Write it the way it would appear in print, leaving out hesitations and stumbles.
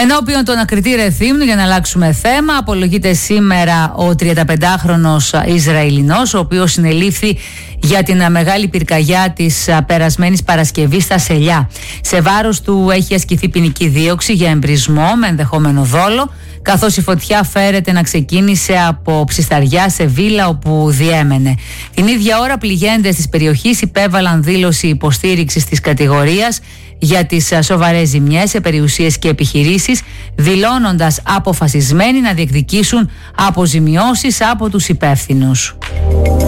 Ενώπιον των ακριτή Ρεθύμνου, για να αλλάξουμε θέμα, απολογείται σήμερα ο 35χρονος Ισραηλινός, ο οποίος συνελήφθη για την μεγάλη πυρκαγιά της περασμένης Παρασκευής στα Σελιά. Σε βάρος του έχει ασκηθεί ποινική δίωξη για εμπρισμό με ενδεχόμενο δόλο, καθώς η φωτιά φέρεται να ξεκίνησε από ψισταριά σε βίλα όπου διέμενε. Την ίδια ώρα πληγέντες της περιοχής υπέβαλαν δήλωση υποστήριξης της κατηγορίας για τις σοβαρές ζημιές σε περιουσίες και επιχειρήσεις, δηλώνοντας αποφασισμένοι να διεκδικήσουν αποζημιώσεις από τους υπεύθυνους.